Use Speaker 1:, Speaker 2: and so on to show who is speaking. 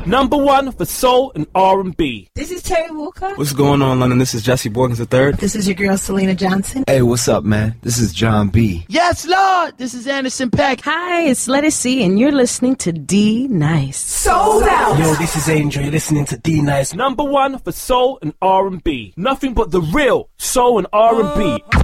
Speaker 1: Number 1 for soul and R&B.
Speaker 2: This is Terry Walker.
Speaker 3: What's going on, London? This is Jesse Borkins III.
Speaker 2: This is your girl, Selena Johnson.
Speaker 4: Hey, what's up, man? This is John B.
Speaker 5: Yes, Lord. This is Anderson .Paak.
Speaker 6: Hi, it's Letty C, and you're listening to D Nice.
Speaker 2: Sold out.
Speaker 1: Yo, this is Angel. You're listening to D Nice. Number 1 for soul and R&B. Nothing but the real soul and R&B.